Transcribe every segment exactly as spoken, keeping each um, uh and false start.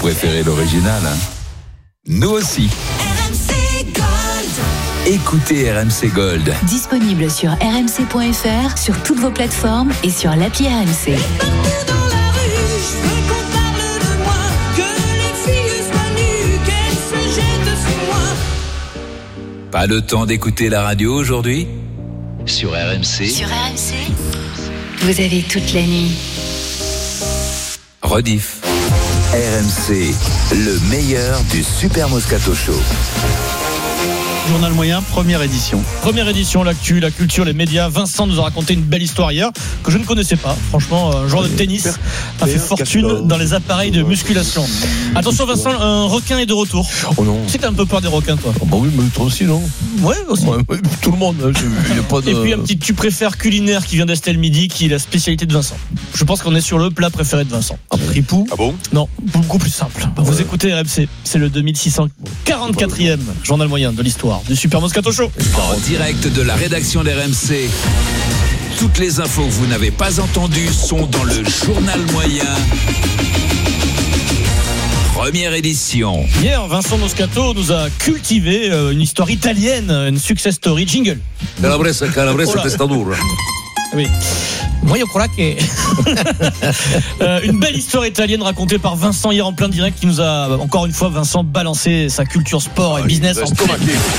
préférez l'original, hein? Nous aussi. R M C Gold. Écoutez R M C Gold. Disponible sur r m c point f r, sur toutes vos plateformes et sur l'appli R M C. Partout dans la rue, je veux qu'on parle de moi, que les filles soient nues, qu'elles se jettent sur moi. Pas le temps d'écouter la radio aujourd'hui? Sur R M C. Sur R M C, vous avez toute la nuit. Rediff. R M C, le meilleur du Super Moscato Show. Journal moyen, première édition. Première édition, l'actu, la culture, les médias. Vincent nous a raconté une belle histoire hier que je ne connaissais pas. Franchement, un joueur de tennis a fait fortune dans les appareils de musculation. Attention Vincent, un requin est de retour. Oh non. Tu sais que t'as un peu peur des requins, toi? Oh bah oui, mais toi aussi, non? Ouais, aussi. Ouais, ouais, tout le monde. Il y a pas de... Et puis un petit tu préfères culinaire qui vient d'Estelle Midi, qui est la spécialité de Vincent. Je pense qu'on est sur le plat préféré de Vincent. Ripou. Ah bon? Non, beaucoup plus simple. Vous écoutez R M C, c'est le deux mille six cent quarante-quatrième journal moyen de l'histoire du Super Moscato Show. En direct de la rédaction d'R M C. Toutes les infos que vous n'avez pas entendues sont dans le journal moyen. Première édition. Hier, Vincent Moscato nous a cultivé euh, une histoire italienne, une success story. Jingle. Calabrese, Calabrese, Oh là. Testadura. Oui. Moi, je crois que euh, une belle histoire italienne racontée par Vincent hier en plein direct, qui nous a encore une fois Vincent balancé sa culture sport et business en pleine,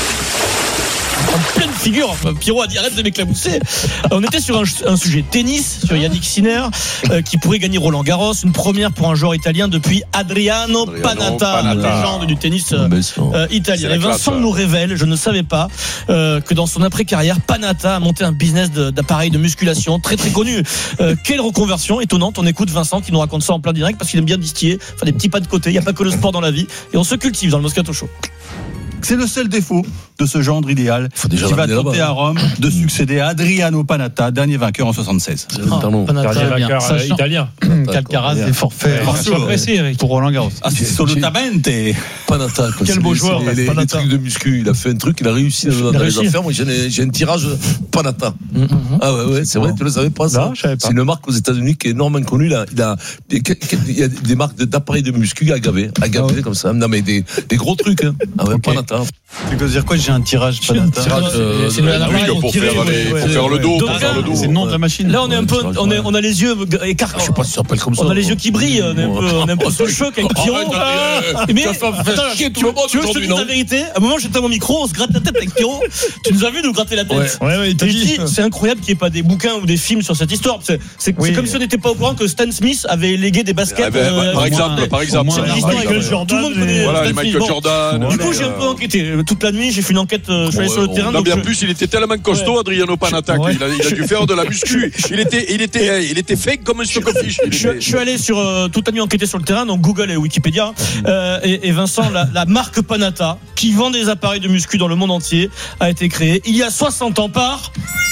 en pleine figure. Pierrot a dit arrête de m'éclabousser. On était sur un, un sujet tennis, sur Yannick Sinner, euh, qui pourrait gagner Roland Garros, une première pour un joueur italien depuis Adriano, Adriano Panatta, Panatta. légende du tennis euh, euh, italien. C'est la Et Vincent classe, nous révèle, je ne savais pas, euh, que dans son après-carrière, Panatta a monté un business de, d'appareils de musculation très très connu. Euh, quelle reconversion étonnante. On écoute Vincent qui nous raconte ça en plein direct parce qu'il aime bien distiller, faire des petits pas de côté. Il n'y a pas que le sport dans la vie et on se cultive dans le Moscato Show. C'est le seul défaut de ce gendre idéal déjà qui va l'amener tenter là-bas. à Rome de succéder à Adriano Panatta, dernier vainqueur en soixante-seize. Pardon. Panatta, Dernier bien. vainqueur Sachant italien. qu'Alcaraz Bien. est forfait. Ouais, sois pressé, Eric. Pour Roland Garros. Ah, c'est assolutamente. Panatta. quoi. Quel C'est beau les- joueur, c'est les, Panatta. les trucs de muscu. Il a fait un truc, il a réussi dans, Il a dans les réussi. affaires. Moi, j'ai, j'ai un tirage Panatta. Mm-hmm. Ah ouais, ouais, c'est vrai, tu le savais pas ça? Non, je savais pas. C'est une marque aux États-Unis qui est énormément connue. Là. Il a, il y a des marques d'appareils de muscu agavés, agavés comme ça. Non, mais des, des gros trucs, hein. Ah ouais, Ok. Panatta. Tu veux dire quoi? J'ai un tirage Panatta. tirage, euh, C'est une- euh, un Ah oui, appareil que pour tiré, faire, les, ouais, pour ouais. faire le dos, Donc pour faire là, le dos. C'est le nom de la machine. Là, on est un peu, on est, on a les yeux écartés. Je sais pas si ça s'appelle comme ça. On a les yeux qui brillent, on est un peu, on est un peu sous le choc avec Pierrot. Arrête, Mais, tu vas faire attends, chier tu tout le veux monde tu veux que je te aujourd'hui, dise la non? vérité? À un moment, j'étais à mon micro, on se gratte la tête avec Pierrot. Tu nous as vu nous gratter la tête. Ouais. Ouais, ouais, il t'a Et je dit. dis, c'est incroyable qu'il n'y ait pas des bouquins ou des films sur cette histoire. C'est, c'est, Oui. c'est comme si on n'était pas au courant que Stan Smith avait légué des baskets. Ah ben, euh, par au exemple, moins. par exemple. moins, C'est alors, l'histoire. Michael Tout Jordan, le monde connaît Voilà, Stan les Smith. Michael Bon. Jordan. Du coup, j'ai un peu enquêté. Toute la nuit, j'ai fait une enquête. Je suis allé sur le terrain. Non, donc mais en je- plus, il était tellement costaud, Adriano Panatta, Ouais. qu'il a, il a dû faire de la muscu. Il était, il était, il était fake comme un stockfish. Je suis, je suis allé sur euh, toute la nuit enquêter sur le terrain, donc Google et Wikipédia. Euh, et, et Vincent, la, la marque Panatta, qui vend des appareils de muscu dans le monde entier, a été créée il y a soixante ans par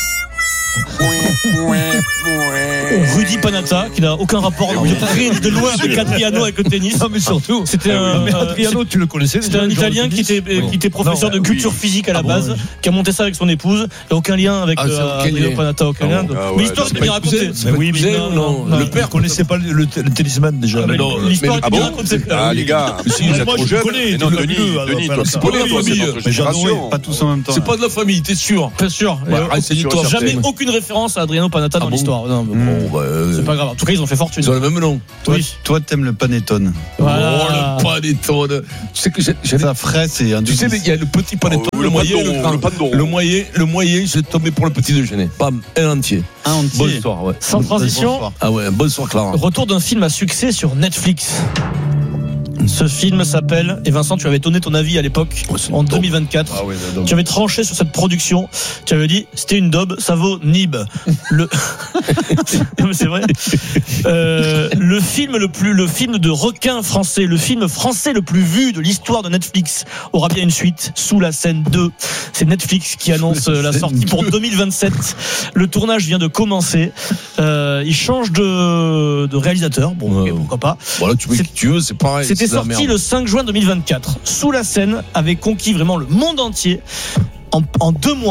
Rudy Panatta, qui n'a aucun rapport de près de loin avec Adriano avec le tennis. Non, mais surtout, c'était un, Mais euh, Adriano, tu le connaissais? c'était un Italien qui était, qui était professeur de culture physique à la base, qui a monté ça avec son épouse. Il n'y a aucun lien avec Ah, c'est euh, aucun Adriano lien. Panatta, aucun lien. Donc- Ah ouais, mais l'histoire non, est bien racontée. Mais oui, mais non, non, non, le père Je connaissais pas le, le, le tennisman déjà. Ah, mais non, l'histoire mais- est bien Ah bon racontée. Ah, les gars, si vous êtes Moi, trop je jeunes. connais, Mais non, tu l'as Denis, vu, Denis, alors, toi, c'est pas pas la toi, c'est famille, notre mais Mais j'adorais, génération. pas tous en même temps. C'est pas de la famille, t'es sûr? Bien sûr. Ouais, Et, arrête, c'est sûr, l'histoire. sûr. Jamais aucune référence à Adriano Panatta dans Ah bon l'histoire. Non, mais bon, Bon, bah, euh, c'est pas grave. En tout cas, ils ont fait fortune. ils ont le même nom. Toi, Oui. toi, t'aimes le panettone. Voilà. Oh, le panettone. Tu sais que j'ai- j'avais. Ça frais, c'est un Tu sais, il y a le petit panettone, Oh, le, le moyen, pandoro, le grand. le pandoro. Le moyen, le moyen, j'ai tombé pour le petit déjeuner. Bam, un entier. un entier. Bonsoir, ouais. Sans transition, Bonsoir. Ah ouais, bonsoir Clara. retour d'un film à succès sur Netflix. Ce film s'appelle, et Vincent, tu avais donné ton avis à l'époque, Ouais, c'est en une daube. deux mille vingt-quatre. Ah ouais, donc. Tu avais tranché sur cette production. Tu avais dit, c'était une daube, ça vaut Nib. Le, Non, mais c'est vrai. Euh, le film le plus, le film de requin français, le film français le plus vu de l'histoire de Netflix aura bien une suite, Sous la scène deux. C'est Netflix qui annonce euh, la sortie pour deux mille vingt-sept. Le tournage vient de commencer. Euh, il change de, de réalisateur. Bon, ok, Ouais. pourquoi pas. Voilà, tu mets C'est- qui tu veux, c'est pareil. C'était c'est de la sorti merde. le cinq juin deux mille vingt-quatre. Sous la scène avait conquis vraiment le monde entier. En, en deux mois,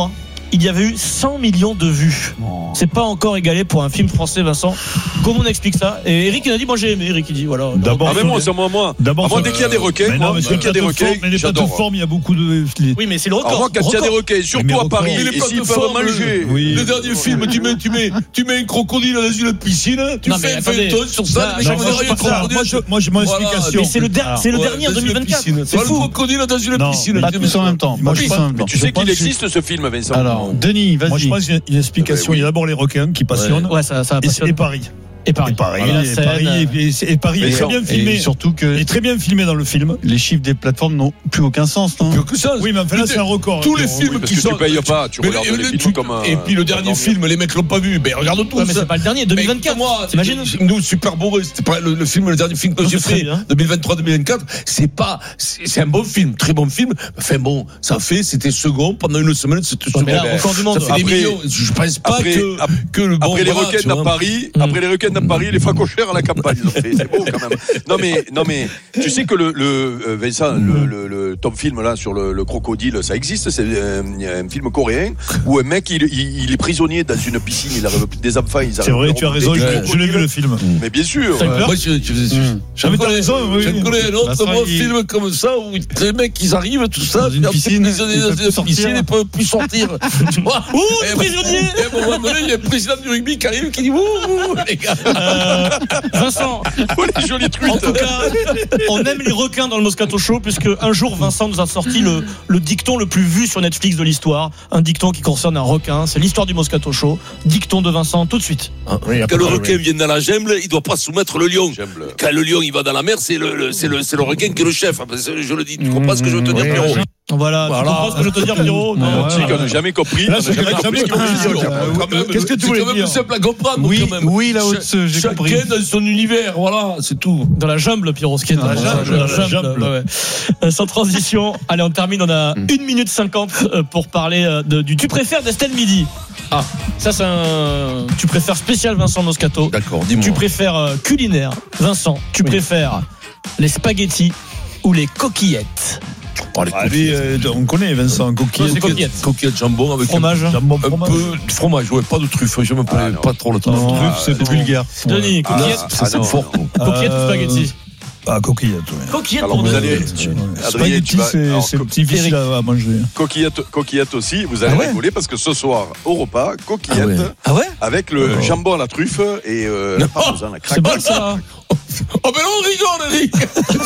il y avait eu cent millions de vues. C'est pas encore égalé pour un film français, Vincent. Comment on explique ça? Et Eric il a dit moi j'ai aimé. Eric il dit voilà. D'abord, Ah mais moi, c'est moi, moi. D'abord, Ah, moi, sur- dès qu'il y a des requins, Mais moi, non, mais dès sur qu'il y a des les requins, plateformes, mais les j'adore. plateformes, il y a beaucoup de. les- Oui mais c'est le record. Alors moi, quand il y a des requins, surtout Mais à record. Paris, Mais les et s'ils peuvent plateformes, manger. Oui. Le dernier film, tu mets, tu mets, tu mets un crocodile dans une piscine, tu Non, mais fais un attendez. feuilleton sur Ça, ça, les non, mecs moi, vont je dire, sais un pas ça. crocodile. Moi, je, moi, j'ai mon Voilà. explication. Mais c'est le, der- Ah, c'est le Ouais, dernier en dans deux une mille vingt-quatre. piscine. C'est Le fou. crocodile dans une Non, piscine. mais Pas tous en même temps. Pas je tous pense- en même temps. Tu sais Je pense qu'il que- existe ce film, Vincent? Alors, Denis, Moi, je vas-y. pense qu'il y a une explication. Oui. Il y a d'abord les requins qui passionnent. Ouais ça ça Et, c'est- passionne. et Paris. Et Paris. Et Paris. Et la Et scène, Paris, euh, et- et- et Paris est Mais très non. bien Et filmé. surtout que Il est très bien filmé dans le film. les chiffres des plateformes n'ont plus aucun sens, non? Que ça. Oui, mais enfin là, c'est un record. Tous les Pierrot. films Parce qui que sont. tu payes pas, tu Mais regardes le- les le- films tu- comme un. Et puis le dernier comme un- film, les mecs l'ont pas vu. Mais regarde tout Ouais, mais ça. c'est pas le dernier, deux mille vingt-quatre. Moi, T'imagines? nous, Super Bourré, c'était pas le, le film, le dernier film que Non, j'ai c'est très fait, bien. deux mille vingt-trois deux mille vingt-quatre. C'est pas, c'est c'est un bon film, très bon film. Enfin bon, ça fait, c'était second, pendant une semaine, c'était Ouais, second. mais là, record du monde. Ça fait des Après- millions. Je pense pas après- que, ap- que le bon. Après les voilà, requins tu à vois. Paris, Mm. après les requins à Paris, les facochères à la campagne, ils ont fait. C'est beau quand même. Non mais, non mais, tu sais que le, le euh, Vincent, le, le, le top film là sur le, le crocodile, ça existe. C'est euh, un film coréen où un mec il, il, il est prisonnier dans une piscine. Il arrive des enfants, ils arrivent. C'est vrai, à tu as remonter raison. du je- Je crocodile. l'ai vu le film. Mais bien sûr. T'as eu peur? Moi, je, je, je, Ah, mais t'as connais, raison, oui, je oui. connais un autre Vincent, bon il- film comme ça où les mecs ils arrivent tout ça Dans une puis après, piscine, ils sont ils dans peuvent plus une sortir. piscine ils peuvent plus sortir. Tu vois. Ouh, Et- prisonnier. Et à un moment donné il y a le président du rugby qui arrive qui dit ouh ouh, les gars. Euh, Vincent, Oh, les jolies en truites. tout cas, on aime les requins dans le Moscato Show puisque un jour Vincent nous a sorti le, le dicton le plus vu sur Netflix de l'histoire, un dicton qui concerne un requin. C'est l'histoire du Moscato Show. Dicton de Vincent tout de suite. Quand le requin vient dans la jungle, il doit pas soumettre le lion. Jungle. Quand le lion il va dans la mer, c'est le, le- c'est le, c'est le requin qui est le chef. Enfin, c'est- je le dis, tu comprends ce que je veux te dire, Oui, Pierrot? Voilà, tu Voilà. comprends ce que je veux te dire, Pierrot? Non. Ouais, Si, qu'on n'a jamais compris. Là, on c'est n'a jamais jamais compris. compris. Euh, quand même, Qu'est-ce que tu c'est voulais quand même dire? plus simple à comprendre. Oui, quand même. oui, là-haut, Cha- ce- j'ai compris. Chacun dans son univers, voilà, c'est tout. Dans la jungle, Pierrot, ce qui est dans la jungle, dans la jungle. ouais, ouais. Euh, Sans transition, allez, on termine. On a une minute cinquante euh, pour parler euh, de- du tu préfères d'Estelle Midi. Ah. Ça, c'est un. Tu préfères spécial Vincent Moscato. D'accord, dis-moi. Tu préfères euh, culinaire, Vincent. Tu préfères les spaghettis ou les coquillettes? Oh, les Allez, euh, on connaît Vincent, coquillette. C'est coquillettes. coquillettes jambon avec Fromage. un, Jambon, un fromage. peu de fromage, ouais, pas de truffe, j'aime pas, Ah, non. pas trop le truffe. Non, Truffe, c'est vulgaire. Denis, Ah, coquillettes. ah, c'est non, fort. non. Coquillettes ou Euh, spaghettis? Ah, coquillette, ouais. Coquillettes Alors pour vous Denis. allez, Adrien, Spaghetti, tu vas, c'est alors, c'est co- difficile à à manger. coquillette, coquillette aussi. Vous allez Ah ouais rigoler parce que ce soir au repas, coquillette Ah ouais. Ah ouais? avec le jambon à la truffe et euh, la parmesan, la craque. C'est bon ça. Oh, mais là, on rigole, Eric.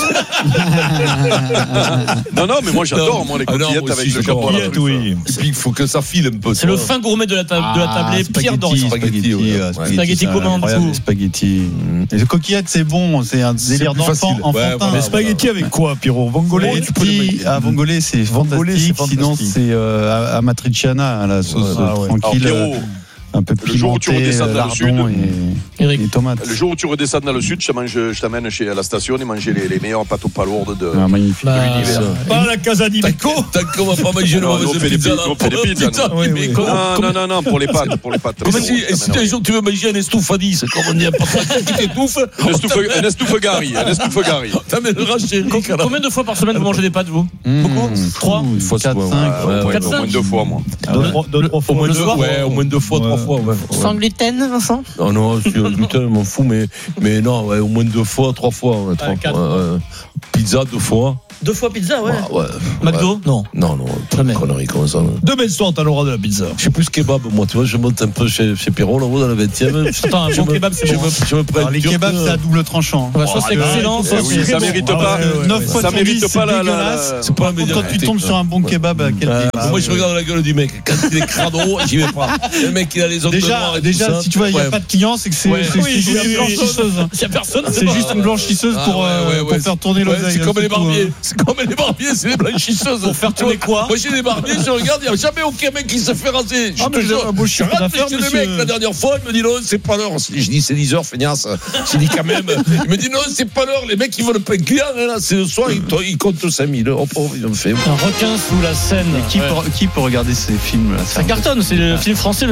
Non, non, mais moi j'adore moi les Ah non, coquillettes moi avec aussi, le j'adore. jambon à la Coquillette, truffe. oui. Et puis, il faut que ça file un peu. C'est le fin gourmet de la, table de la tablée, Pierre Dorian. spaghetti, ouais. euh, Ouais. Spaghetti c'est comment, incroyable, du coup les spaghettis. Les coquillettes, c'est bon, c'est un délire plus d'enfant, facile. Ouais, enfantin. voilà. Mais spaghetti avec quoi, Pierrot? Vongolais, tu peux le Spaghetti mettre. à vongolais, c'est Vongolais, c'est fantastique. Sinon, fantastique. c'est euh, amatriciana, la sauce Ah ouais. Alors tranquille, Pierrot, un peu le jour où tu pimentée, redescends dans le sud, lardon et, Eric. et tomates. le jour où tu redescends dans le sud, je t'amène, je t'amène chez à la station et manger les, les meilleures pâtes aux palourdes de. Ah, magnifique. Bah, l'univers. Pas la Casa di Meco. Tant qu'on va pas manger le Non, nous, on mauvais fait des pizza, pizzas, là, nous, on fait des pizzas, pizza, nous. Oui, mais oui. comment- Non, non, non, non, pour les pâtes, pour les pâtes. Comment Pierrot, si, et si un jour tu veux manger un estoufadis, comme on dit, un papa qui t'étouffe, Un estouff- un estouffegari, un estouffegari. t'amèneras chez Eric. alors. Combien de fois par semaine vous mangez des pâtes, vous? Beaucoup Trois Une fois quatre, Ouais, cinq. ouais, Au moins- quatre, au moins cinq. deux fois, moi. Deux, trois- deux, trois Au fois. moins Le deux, soir ouais, au moins deux fois, trois Ouais. fois, ouais. Sans gluten, Vincent? Non, non, je suis un gluten, je m'en fous, mais, mais non, ouais, au moins deux fois, trois fois, ouais, trois, quatre. ouais, ouais. Pizza deux fois. Deux fois pizza, ouais. Ouais, ouais. McDo? Non. Non, non, Jamais. connerie comme ça. Demain soir, t'as le droit de la pizza. Je suis plus kebab, moi, tu vois, je monte un peu chez, chez Pierrot, là-haut, dans la vingtième. Attends, un Je bon me- kebab, c'est je bon. me- je me prends Alors, une les turque, kebabs, c'est à double tranchant. Ouais, soit c'est Oh, excellent, Eh soit oui, c'est ça bon. mérite Ah pas. ouais, ouais, neuf ouais. fois Ça sur mérite dix, pas c'est la- la- dégueulasse. la- C'est pas un Quand tu médiocrité, tombes quoi. sur un bon kebab, à quel Ouais, prix moi je regarde la gueule du mec. Quand il est crado, j'y vais pas. Le mec il a les ongles Déjà, noirs et déjà, tout ça. si tu vois, il n'y a Ouais. pas de clients, c'est que c'est Ouais. c'est- Oui, c'est juste oui, une oui, blanchisseuse. S'il y a personne, C'est juste une blanchisseuse Ah, pour, ouais, euh, ouais, pour ouais. faire tourner Ouais, l'oseille. c'est comme hein, les tout, hein. barbiers. C'est comme les barbiers, c'est les blanchisseuses. Pour faire tourner quoi? Moi j'ai des barbiers, je regarde, il n'y a jamais aucun mec qui se fait raser. Je Ah, te mais jure. j'ai un beau chiffre Je rentre d'affaires, chez le monsieur. mec la dernière fois, il me dit non, c'est pas l'heure. Je dis c'est dix heures, feignasse. J'ai dit quand même. Il me dit non, c'est pas l'heure. Les mecs ils veulent pas un client. Là, c'est le soir, ils, ils comptent cinq mille. Oh, oh, ils ont fait. Un requin sous la Seine. Mais qui, Ouais. peut, qui peut regarder ces films là Ça cartonne, c'est le film français le plus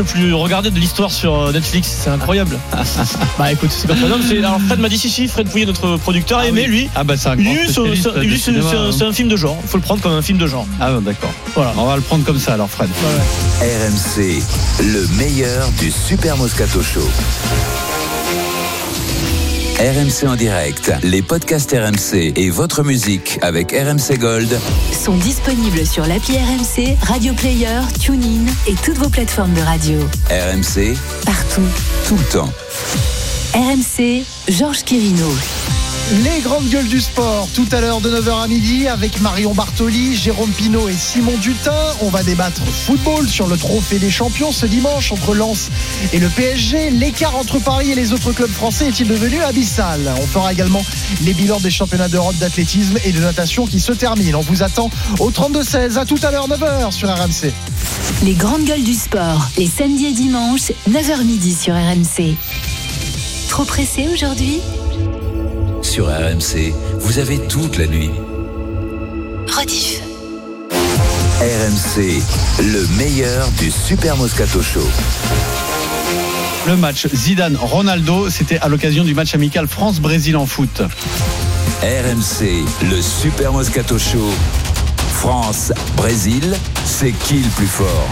regarder de l'histoire sur Netflix, c'est incroyable. Bah écoute, c'est comme ça. Non, c'est, alors Fred m'a dit si si, Fred Pouillet, notre producteur, a aimé lui. Ah bah c'est un grand Lui, c'est, spécialiste c'est, du lui, c'est, cinéma, c'est un, hein. c'est un film de genre. Il faut le prendre comme un film de genre. Ah bon, d'accord. Voilà. On va le prendre comme ça alors, Fred. R M C, le meilleur du Super Moscato Show. R M C en direct, les podcasts R M C et votre musique avec R M C Gold Sont disponibles sur l'appli R M C, Radio Player, TuneIn et toutes vos plateformes de radio. R M C, Partout. tout le temps. R M C, Georges Quirino. Les grandes gueules du sport, tout à l'heure de neuf heures à midi avec Marion Bartoli, Jérôme Pinault et Simon Dutin. On va débattre football sur le trophée des champions ce dimanche entre Lens et le P S G. L'écart entre Paris et les autres clubs français est-il devenu abyssal? On fera également les bilans des championnats d'Europe d'athlétisme et de natation qui se terminent. On vous attend au trente-deux seize. À tout à l'heure, neuf heures sur R M C. Les grandes gueules du sport, les samedis et dimanches, neuf heures midi sur R M C. Trop pressé aujourd'hui? Sur R M C, vous avez toute la nuit. Rediff. R M C, le meilleur du Super Moscato Show. Le match Zidane-Ronaldo, c'était à l'occasion du match amical France-Brésil en foot. R M C, le Super Moscato Show. France-Brésil, c'est qui le plus fort?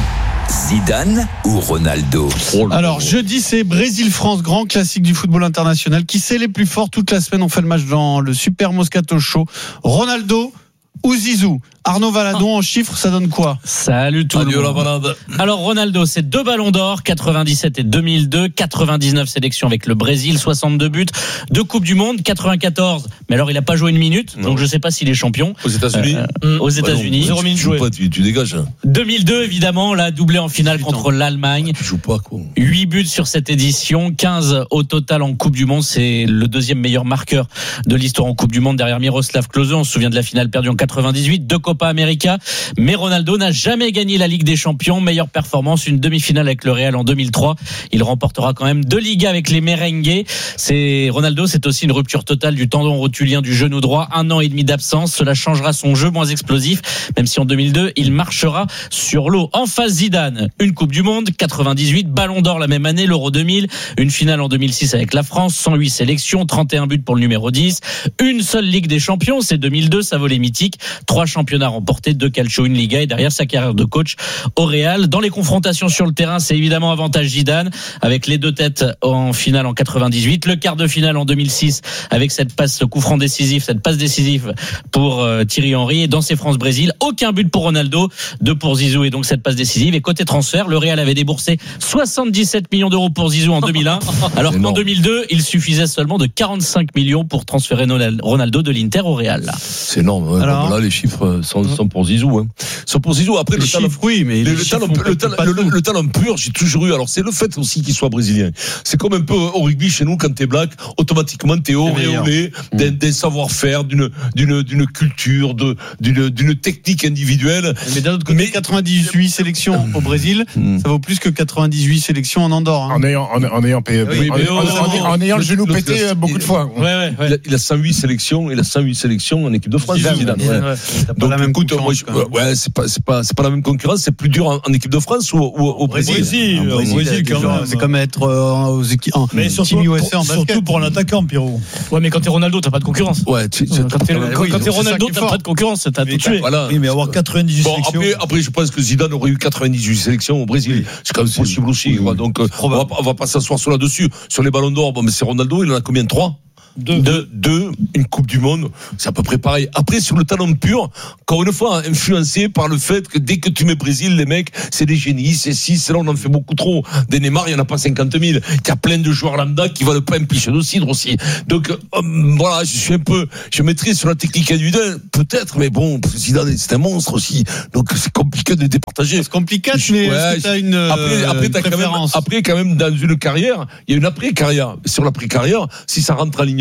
Zidane ou Ronaldo? Alors jeudi c'est Brésil-France, grand classique du football international. Qui c'est les plus forts? Toute la semaine on fait le match dans le Super Moscato Show. Ronaldo ou Zizou? Arnaud Valadon, en chiffres, ça donne quoi? Salut tout Adieu le la monde. balade. Alors Ronaldo, c'est deux ballons d'or, quatre-vingt-dix-sept et deux mille deux, quatre-vingt-dix-neuf sélections avec le Brésil, soixante-deux buts, deux coupes du monde, quatre-vingt-quatorze. Mais alors il a pas joué une minute, Non. donc je sais pas s'il est champion. Aux États-Unis. Euh, aux États-Unis. Zéro minute jouée. Tu, tu dégages. deux mille deux évidemment, là doublé en finale Putain. contre l'Allemagne. Tu joues pas, quoi. huit buts sur cette édition, quinze au total en Coupe du Monde. C'est le deuxième meilleur marqueur de l'histoire en Coupe du Monde derrière Miroslav Klose. On se souvient de la finale perdue en quatre-vingt-dix-huit, deux Copa América. Mais Ronaldo n'a jamais gagné la Ligue des Champions. Meilleure performance, une demi-finale avec le Real en deux mille trois. Il remportera quand même deux Ligas avec les Merengues. C'est Ronaldo, c'est aussi une rupture totale du tendon rotulien du genou droit. Un an et demi d'absence. Cela changera son jeu moins explosif, même si en deux mille deux, il marchera sur l'eau. En face, Zidane, une Coupe du Monde, quatre-vingt-dix-huit, Ballon d'Or la même année, l'Euro deux mille, une finale en deux mille six avec la France, cent huit sélections, trente et un buts pour le numéro dix, une seule Ligue des Champions, c'est deux mille deux, ça vaut les mythiques, trois championnats remportés, deux Calcio, une Liga, et derrière sa carrière de coach au Real. Dans les confrontations sur le terrain, c'est évidemment avantage Zidane, avec les deux têtes en finale en quatre-vingt-dix-huit, le quart de finale en deux mille six, avec cette passe, ce coup franc décisif, cette passe décisive pour euh, Thierry Henry, et dans ces France-Brésil, aucun but pour Ronaldo, deux pour Zizou, et donc cette passe décisive. Et côté transfert, le Real avait déboursé soixante-dix-sept millions d'euros pour Zizou en deux mille un, alors qu'en deux mille deux, il suffisait seulement de quarante-cinq millions pour transférer Ronaldo de l'Inter au Real. Là. C'est énorme. Ouais. Alors, bon, là, les chiffres sont, sont pour Zizou. Hein. Sont pour Zizou. Après, les le talent, chiffres, oui, mais le, les le, chiffres, talent, on le, peut talent, pas le, tout. le talent pur, j'ai toujours eu. Alors, c'est le fait aussi qu'il soit brésilien. C'est comme un peu au rugby chez nous, quand t'es black, automatiquement t'es auréolé d'un, d'un savoir-faire, d'une, d'une, d'une culture, de, d'une, d'une technique individuelle. Mais d'un autre côté, Mais- quatre-vingt-dix-huit sélections au Brésil, ça vaut plus que quatre-vingt-dix-huit sélections en Andorre. Hein. En ayant, en, en ayant payé, Oui, en, mais en- oh, en- en ayant le, le- genou le- pété le- beaucoup de fois. Ouais, ouais, Il, a, il a cent huit sélections, il a cent huit sélections en équipe de France. Zidane, Zidane, ouais. ouais. Ouais, t'as pas Donc, la même écoute, moi, concurrence, je- quand même. ouais, c'est pas, c'est pas, c'est pas la même concurrence. C'est plus dur en, en équipe de France ou au, au, au Brésil. Brésil, En au Brésil, Brésil, quand déjà, même. c'est comme être euh, aux équipes en Mais surtout, Team U S A en pour, basket. surtout pour un attaquant, Pierrot. Ouais, mais quand t'es Ronaldo, t'as pas de concurrence. Ouais, tu, tu, Quand t'es, Ah, quand, oui, quand t'es c'est Ronaldo, ça qui est t'as fort. pas de concurrence, t'as tout tué. Voilà. Oui, mais avoir quatre-vingt-dix-huit Bon, sélections. après, après, je pense que Zidane aurait eu quatre-vingt-dix-huit sélections au Brésil. C'est quand même possible aussi. quoi. Donc, euh, on va, pas- on va pas s'asseoir sur là-dessus. Sur les ballons d'or, bon, mais c'est Ronaldo, il en a combien? Trois? Deux. Deux, deux, une Coupe du Monde, c'est à peu près pareil. Après, sur le talent pur, encore une fois, influencé par le fait que dès que tu mets Brésil, les mecs, c'est des génies, c'est six, c'est là, on en fait beaucoup trop. Des Neymar, il n'y en a pas cinquante mille. Il y a plein de joueurs lambda qui valent pas un pichet de cidre aussi. Donc, euh, voilà, je suis un peu, je maîtrise sur la technique individuelle, peut-être, mais bon, Zidane, c'est un monstre aussi. Donc, c'est compliqué de les départager. C'est compliqué, Je- mais ouais, est-ce que t'as une Après, euh, après, une t'as quand même, préférence? après, quand même, dans une carrière, il y a une après-carrière. Sur l'après-carrière, si ça rentre en ligne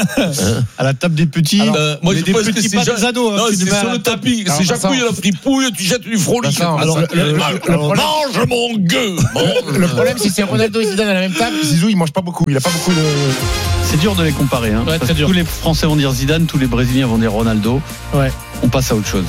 À la table des petits. Alors, euh, moi, mais je des pense que petits, c'est pas Ja- des ados. hein, Non, tu c'est les mets à sur la le table. tapis. Alors, C'est Vincent. Jacouille à la fripouille, tu jettes du frolic. Vincent, Alors, le- le- le problème- mange mon gueux. Le problème, c'est que c'est Ronaldo et Zidane à la même table. Zizou, il mange pas beaucoup. Il a pas beaucoup de. C'est dur de les comparer. Hein, Ouais, parce très que dur. tous les Français vont dire Zidane, tous les Brésiliens vont dire Ronaldo. Ouais. On passe à autre chose.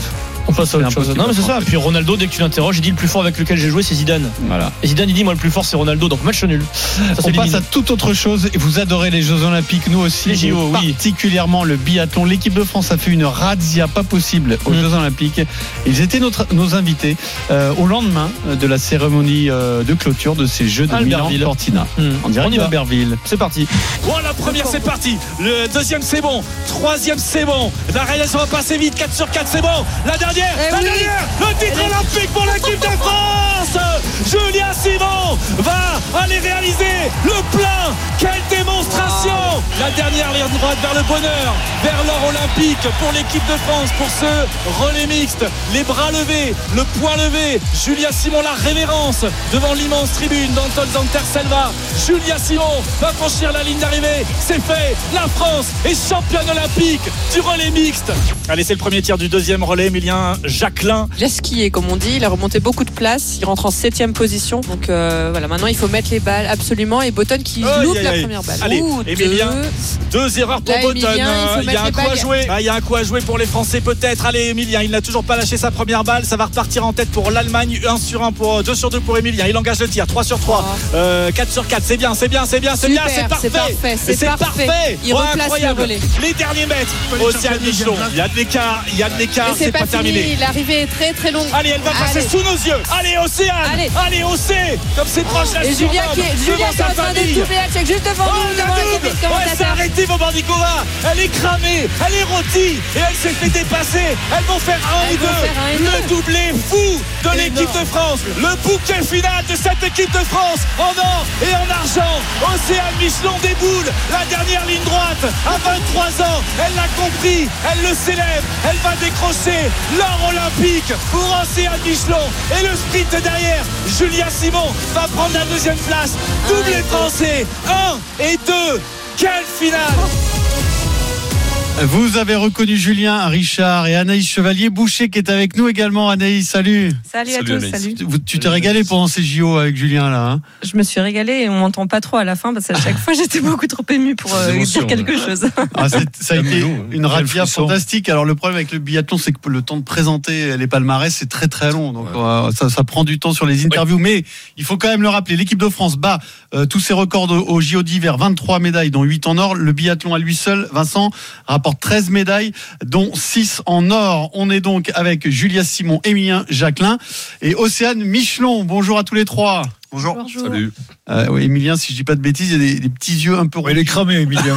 On passe à autre chose. impossible Non, mais c'est à ça. tromper. Puis Ronaldo, dès que tu l'interroges, il dit le plus fort avec lequel j'ai joué, c'est Zidane. Voilà. Et Zidane, il dit moi le plus fort, c'est Ronaldo. Donc match nul. Ça, c'est On passe éliminé. à toute autre chose. Et vous adorez les Jeux Olympiques, nous aussi. Les J O, oui. Particulièrement le biathlon. L'équipe de France a fait une razzia pas possible aux Mm. Jeux Olympiques. Ils étaient notre, nos invités euh, au lendemain de la cérémonie euh, de clôture de ces Jeux de Albertville. Milan-Cortina. Mmh. En direct On y de va. Albertville. C'est parti. Bon, la première c'est parti, le deuxième c'est bon, troisième c'est bon, la réalisation va passer vite, quatre sur quatre c'est bon, la dernière, Eh la oui. dernière, le titre olympique pour l'équipe de France. Julia Simon va aller réaliser le plein, quelle démonstration. La dernière ligne droite vers le bonheur, vers l'or olympique pour l'équipe de France, pour ce relais mixte, les bras levés, le poing levé, Julia Simon, la révérence devant l'immense tribune d'Anton Zanter-Selva. Julia Simon va franchir la ligne d'arrivée, c'est fait, la France est championne olympique du relais mixte. Allez, c'est le premier tir du deuxième relais, Emilien Jacquelin. Il a skié, comme on dit, il a remonté beaucoup de places, il rentre en septième position. Donc euh, voilà, maintenant il faut mettre les balles absolument. Et Botton qui Aïe, loupe aïe, la aïe. première balle. Allez, Ouh, Emilien. deux. Deux erreurs pour Là, Botton. Emilien, il faut Euh, Il y mettre a un les coup à balles. jouer. Ah, il y a un coup à jouer pour les Français peut-être. Allez, Emilien, il n'a toujours pas lâché sa première balle. Ça va repartir en tête pour l'Allemagne. un sur un pour deux sur deux pour Emilien. Il engage le tir. trois sur trois. Oh. Euh, quatre sur quatre. C'est bien, c'est bien, c'est bien, c'est bien, Super, c'est parfait. c'est parfait, c'est C'est parfait. parfait. Il Oh, replace incroyable. le relais. Les derniers mètres. Océane Michelon. Il y a de l'écart. Il y a de l'écart. Et c'est pas, terminé. fini, l'arrivée est très très longue. Allez, elle va passer Allez. sous nos yeux. Allez, Océane. Allez. Allez, Océ. Comme c'est proche la Et Julia qui est, Julia qui est en train de doubler la check juste devant Oh, nous, la devant la double. cabine Ouais, c'est commentateur. arrêté Bobandikova. Elle est cramée, elle est rôtie et elle s'est fait dépasser. Elles vont faire un Elles ou vont deux. faire un et Le deux. doublé fou de l'équipe de France. Le bouquet final de cette équipe de France en or et en argent. Océane Michelon déboule. La dernière ligne droite à vingt-trois ans. Elle l'a compris. Elle le célèbre. Elle va décrocher l'or olympique pour Océane Michelon. Et le sprint derrière. Julia Simon va prendre la deuxième place. Doublé français. un et deux. Quelle finale! Vous avez reconnu Julien, Richard et Anaïs Chevalier-Boucher qui est avec nous également. Anaïs, salut. Salut à Salut, tous, Anaïs. salut. Vous- Tu t'es régalé pendant ces J O avec Julien là. Hein Je me suis régalée et on m'entend pas trop à la fin parce qu'à chaque fois j'étais beaucoup trop émue pour euh, Des émotions, dire quelque chose. Ah, c'est- ça a été Calme-nous, une razzia frisson. fantastique. Alors le problème avec le biathlon, c'est que le temps de présenter les palmarès, c'est très très long. Donc euh, ça, ça prend du temps sur les interviews. Mais il faut quand même le rappeler, l'équipe de France bat euh, tous ses records au, au J O d'hiver, vingt-trois médailles, dont huit en or. Le biathlon à lui seul, Vincent, rapporte treize médailles, dont six en or. On est donc avec Julia Simon, Emilien Jacquelin et Océane Michelon. Bonjour à tous les trois. Bonjour. Bonjour. Salut. Euh, oui, Emilien, si je dis pas de bêtises, il y a des, des petits yeux un peu Ouais, il est cramé, Emilien.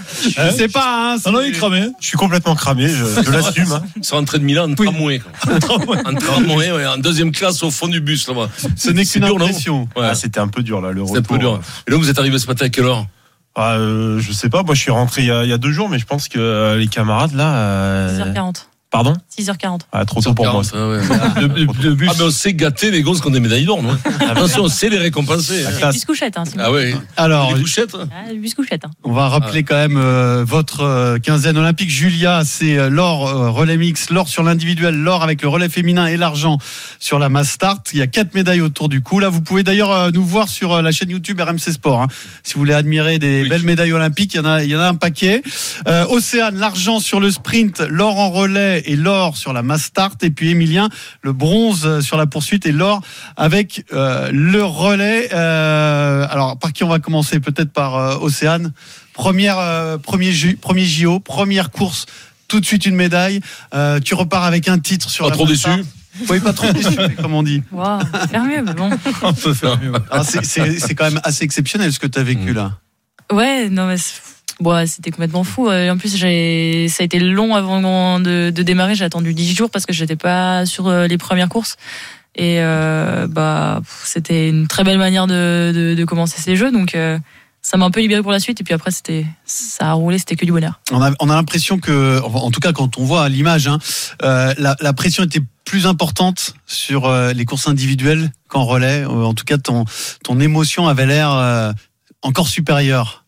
Je sais pas. Hein, Ah non, il est cramé. Je suis complètement cramé, je, je l'assume. hein. Ils sont rentrés de Milan en tramway. quoi. En tramway, ouais, en deuxième classe au fond du bus là-bas. Ce n'est C'est qu'une dur, non impression. Ouais. Ah, c'était un peu dur là, le C'est un peu retour. dur. Et donc vous êtes arrivé ce matin à quelle heure? Ah, euh, je sais pas, moi je suis rentré il y a, il y a deux jours, mais je pense que euh, les camarades là. euh, six heures quarante. Pardon six heures quarante. Ah, trop tôt pour moi. Ah, ouais. Le- le- le bus. Ah, mais on sait gâter les gosses qui ont des médailles d'or, non? Attention, on sait les récompenser. La Le classe. bus couchette, hein, c'est Ah ouais. Alors, Les bouchettes. Ah, le bus couchette. Hein. on va rappeler quand même euh, votre euh, quinzaine olympique. Julia, c'est euh, l'or euh, relais mix, l'or sur l'individuel, l'or avec le relais féminin et l'argent sur la mass start. Il y a quatre médailles autour du cou. Là, vous pouvez d'ailleurs euh, nous voir sur euh, la chaîne YouTube R M C Sport. Hein. Si vous voulez admirer des Oui. belles médailles olympiques, il y en a, il y en a un paquet. Euh, Océane, l'argent sur le sprint, l'or en relais et l'or sur la mass start. Et puis Emilien, le bronze euh, sur la poursuite et l'or avec euh, le relais. Euh, alors, par qui on va commencer? Peut-être par euh, Océane. Première, euh, premier, J- premier J O, première course, tout de suite une médaille. Euh, tu repars avec un titre sur Pas la trop mass déçu. start. Oui, pas trop déçu, comme on dit. Wow, on peut faire mieux, mais bon. On peut faire mieux. Alors, c'est, c'est, c'est quand même assez exceptionnel ce que tu as vécu là. Ouais, non, mais c'est- bon, ouais, c'était complètement fou. Et en plus, j'ai, ça a été long avant de, de démarrer. J'ai attendu dix jours parce que j'étais pas sur euh, les premières courses. Et euh, bah, pff, c'était une très belle manière de, de, de commencer ces jeux. Donc, euh, ça m'a un peu libéré pour la suite. Et puis après, c'était, ça a roulé, c'était que du bonheur. On a, on a l'impression que, enfin, en tout cas quand on voit à l'image, hein, euh, la, la pression était plus importante sur euh, les courses individuelles qu'en relais. Euh, En tout cas, ton, ton émotion avait l'air euh, encore supérieure.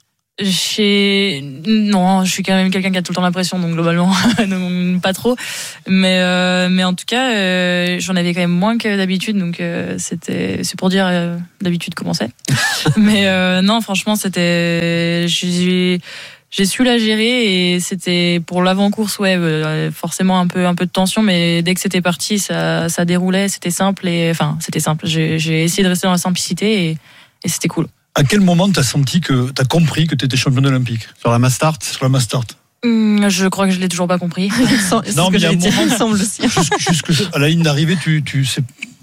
J'ai non, je suis quand même quelqu'un qui a tout le temps l'impression, donc globalement donc, pas trop. Mais euh, mais en tout cas, euh, j'en avais quand même moins que d'habitude, donc euh, c'était c'est pour dire euh, d'habitude comment c'est. mais euh, non, franchement, c'était j'ai j'ai su la gérer et c'était pour l'avant-course, ouais, euh, forcément un peu, un peu de tension, mais dès que c'était parti, ça, ça déroulait, c'était simple et, enfin, c'était simple. J'ai, j'ai essayé de rester dans la simplicité et, et c'était cool. À quel moment t'as senti que, t'as compris que t'étais championne olympique? Sur la Mastart? Sur la Mastart. Hum, je crois que je l'ai toujours pas compris. C'est non, ce que mais il y a un j'allais dire, moment, il me semble aussi. Jusque, jusque à la ligne d'arrivée, tu, tu sais,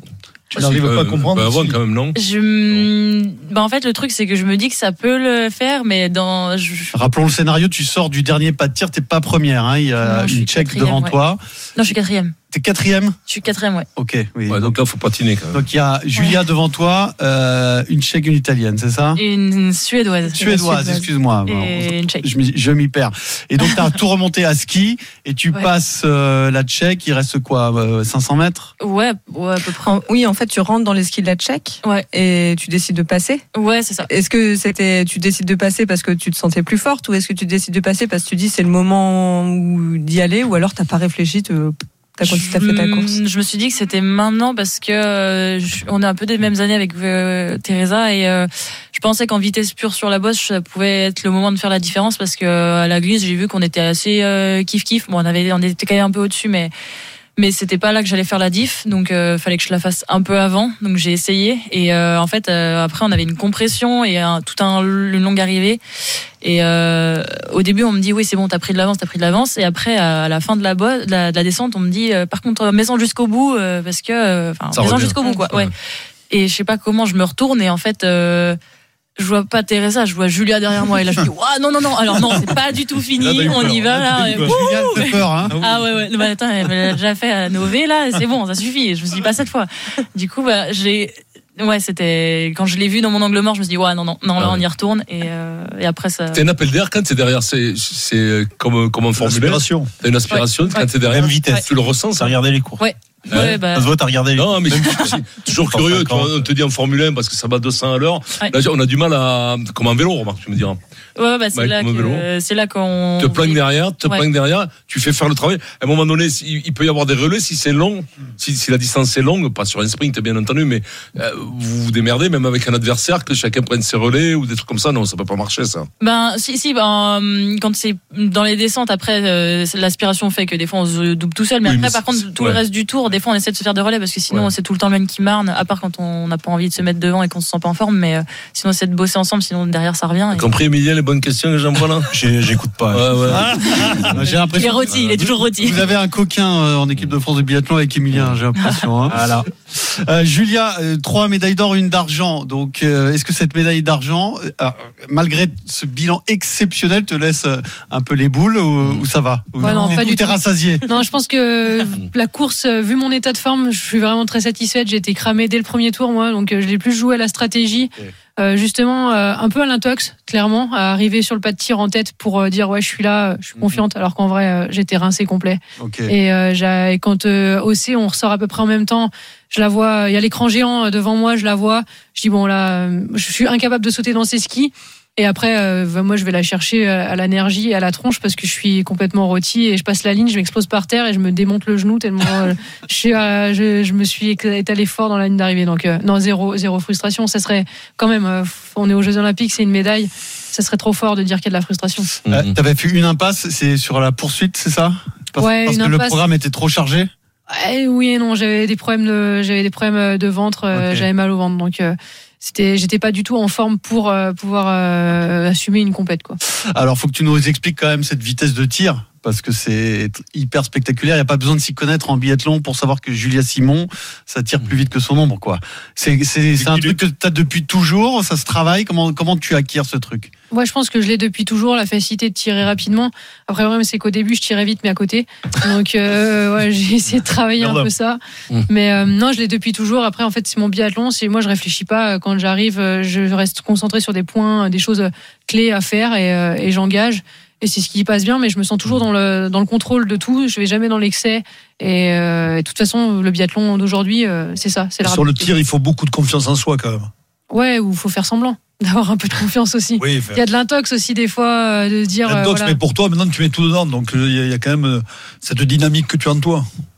tu n'arrives euh, pas à comprendre. Bah, avant, si... quand même, non. Je, bah en fait, le truc, c'est que je me dis que ça peut le faire, mais dans. Je... Rappelons le scénario, tu sors du dernier pas de tir, t'es pas première, hein, il y a Non, je suis une Tchèque quatrième, devant ouais. toi. Non, je suis quatrième. T'es quatrième? Je suis quatrième, ouais. Ok, oui. Ouais, donc là, faut patiner quand même. Donc il y a Julia devant toi, euh, une Tchèque, une Italienne, c'est ça? Et une Suédoise. Suédoise, excuse-moi. Et Bon, une Tchèque. Je m'y, je m'y perds. Et donc t'as tout remonté à ski et tu Ouais. passes euh, la Tchèque, il reste quoi, euh, cinq cents mètres? Ouais, ouais, à peu près. En- oui, en fait, tu rentres dans les skis de la Tchèque Ouais. et tu décides de passer. Ouais, c'est ça. Est-ce que c'était, tu décides de passer parce que tu te sentais plus forte ou est-ce que tu décides de passer parce que tu dis c'est le moment où d'y aller ou alors t'as pas réfléchi, te- t'as continué, t'as fait ta course? Je me suis dit que c'était maintenant parce que euh, je- on est un peu des mêmes années avec euh, Teresa et euh, je pensais qu'en vitesse pure sur la bosse ça pouvait être le moment de faire la différence parce que euh, à la glisse j'ai vu qu'on était assez euh, kiff kiff. Bon, on avait on était quand même un peu au-dessus mais mais c'était pas là que j'allais faire la diff, donc euh, fallait que je la fasse un peu avant. Donc j'ai essayé et euh, en fait euh, après on avait une compression et un, tout un une longue arrivée. Et euh, au début on me dit oui c'est bon t'as pris de l'avance t'as pris de l'avance et après à la fin de la, bo- de la, de la descente on me dit euh, par contre mets-en jusqu'au bout euh, parce que enfin Ça mets-en revient. jusqu'au bout quoi. Ouais. Ouais. Et je sais pas comment je me retourne et en fait. Euh, je vois pas Teresa, je vois Julia derrière moi et là je me dis ouah non non non alors non c'est pas du tout fini, Là, t'as eu on peur. y va Là, t'as là. eu peur. Julia, elle fait peur, hein? Ah ouais ouais, bah, attends, elle a déjà fait à Nové là, c'est bon, ça suffit. Je me suis dit pas cette fois. Du coup bah j'ai ouais, c'était quand je l'ai vu dans mon angle mort, je me suis dit ouais non non non là Ah ouais. on y retourne et euh, et après ça. T'as un appel d'air quand t'es derrière, c'est, c'est comme, comme un formulaire. L'aspiration. T'as une aspiration Ouais. quand t'es derrière. Même vitesse. Tu le ressens, ça? T'as regardé les cours. Ouais. Hein Ouais bah Ça se voit, t'as regardé les cours. Non, mais c'est c'est toujours curieux. Tu vois, on te dit en Formule un parce que ça va deux cents à l'heure. Ouais. Là, on a du mal à, comme en vélo, remarque, tu me diras. ouais bah c'est Ouais, là comme un vélo. que c'est là qu'on Te planques derrière, te Ouais. planques derrière, tu fais faire le travail. À un moment donné, il il peut y avoir des relais si c'est long, si, si la distance est longue, pas sur un sprint, bien entendu, mais euh, vous vous démerdez, même avec un adversaire, que chacun prenne ses relais ou des trucs comme ça. Non, ça peut pas marcher, ça. Ben si si ben hum, quand c'est dans les descentes après euh, c'est- l'aspiration fait que des fois on se double tout seul mais Oui, après mais par c'est- contre tout ouais. le reste du tour des fois on essaie de se faire des relais parce que sinon Ouais. c'est tout le temps le même qui marne à part quand on n'a pas envie de se mettre devant et qu'on se sent pas en forme mais euh, sinon on essaie de bosser ensemble sinon derrière ça revient. T'as Et... compris, Emilien, les bonnes questions que j'envoie là? J'ai- J'écoute pas. Ouais, ouais. J'ai Il est l'impression. rôti, il est toujours rôti. Vous avez un coquin euh, en équipe de France de biathlon avec Emilien, j'ai l'impression. Hein. Voilà. Euh, Julia, euh, trois médailles d'or, une d'argent. Donc, euh, est-ce que cette médaille d'argent, euh, malgré ce bilan exceptionnel, te laisse euh, un peu les boules ou, ou ça va? Ou Ouais, non, pas ou du t'es tout. rassasié? Non, je pense que la course, euh, vu mon état de forme, je suis vraiment très satisfaite. J'ai été cramée dès le premier tour, moi, donc euh, je l'ai plus joué à la stratégie. Euh, justement, euh, un peu à l'intox, clairement, à arriver sur le pas de tir en tête pour euh, dire ouais, je suis là, euh, je suis confiante, alors qu'en vrai, euh, j'étais rincé complet. Ok. Et, euh, j'ai- et quand euh, O C, on ressort à peu près en même temps, je la vois, il y a l'écran géant euh, devant moi, je la vois. Je dis bon là, euh, je suis incapable de sauter dans ces skis. Et après, euh, bah, moi, je vais la chercher euh, à l'énergie, à la tronche, parce que je suis complètement rôti et je passe la ligne, je m'explose par terre et je me démonte le genou tellement euh, je, suis, euh, je, je me suis étalé fort dans la ligne d'arrivée. Donc euh, non, zéro, zéro frustration. Ça serait quand même, euh, on est aux Jeux Olympiques, c'est une médaille. Ça serait trop fort de dire qu'il y a de la frustration. Euh, T'avais fait une impasse, c'est sur la poursuite, c'est ça? Parce, Ouais, parce une que le impasse. programme était trop chargé. Eh oui et non, j'avais des problèmes de, j'avais des problèmes de ventre, euh, Ok. j'avais mal au ventre, donc euh, c'était, j'étais pas du tout en forme pour euh, pouvoir euh, assumer une compète quoi. Alors, faut que tu nous expliques quand même cette vitesse de tir, parce que c'est hyper spectaculaire. Il n'y a pas besoin de s'y connaître en biathlon pour savoir que Julia Simon, ça tire plus vite que son ombre, quoi. C'est, c'est, c'est un truc que tu as depuis toujours, ça se travaille. Comment, comment tu acquiers ce truc? Moi, je pense que je l'ai depuis toujours, la facilité de tirer rapidement. Après, le problème, c'est qu'au début, je tirais vite, mais à côté. Donc, euh, ouais, j'ai essayé de travailler un peu ça. Mais euh, non, je l'ai depuis toujours. Après, en fait, c'est mon biathlon. C'est moi, je réfléchis pas. Quand j'arrive, je reste concentré sur des points, des choses clés à faire et, euh, et j'engage. Et c'est ce qui passe bien, mais je me sens toujours dans le dans le contrôle de tout. Je vais jamais dans l'excès. Et, euh, et de toute façon, le biathlon d'aujourd'hui, euh, c'est ça. C'est la Sur le rapidité. tir, il faut beaucoup de confiance en soi quand même. Ouais, ou faut faire semblant d'avoir un peu de confiance aussi. Oui, Il y a de l'intox aussi des fois euh, de dire. Un euh, dox, voilà. mais pour toi, maintenant, tu mets tout dedans. Donc, il y, a- il y a quand même euh, cette dynamique que tu as en toi.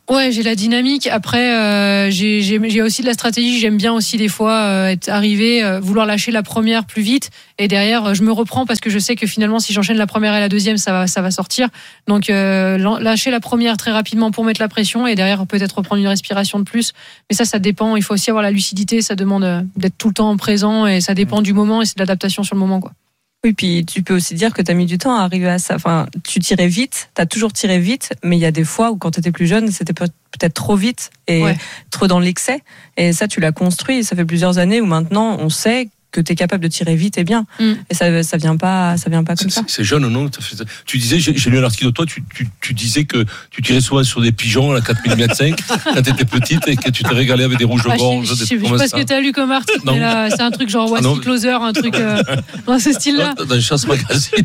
Ouais, j'ai la dynamique. Après, euh, j'ai, j'ai, j'ai aussi de la stratégie. J'aime bien aussi des fois euh, être arrivé, euh, vouloir lâcher la première plus vite, et derrière, euh, je me reprends parce que je sais que finalement, si j'enchaîne la première et la deuxième, ça va, ça va sortir. Donc, euh, lâcher la première très rapidement pour mettre la pression, et derrière peut-être reprendre une respiration de plus. Mais ça, ça dépend. Il faut aussi avoir la lucidité. Ça demande euh, d'être tout le temps présent, et ça dépend du moment, et c'est de l'adaptation sur le moment, quoi. Oui, puis tu peux aussi dire que tu as mis du temps à arriver à ça. Enfin, tu tirais vite, tu as toujours tiré vite, mais il y a des fois où quand tu étais plus jeune, c'était peut-être trop vite et ouais. trop dans l'excès. Et ça, tu l'as construit. Ça fait plusieurs années où maintenant, on sait que tu es capable de tirer vite et bien. Mm. Et ça ça vient pas ça vient pas comme c'est, ça. C'est jeune, non? Tu disais, j'ai, j'ai lu un article de toi, tu, tu, tu disais que tu tirais souvent sur des pigeons à la quatre millimètres cinq quand tu étais petite et que tu t'es régalé avec des rouges-gorges. Ah, je sais pas ce que tu as lu comme article, mais là, c'est un truc genre Wassy ah Closer, un truc euh, dans ce style-là. Dans Chasse Magazine.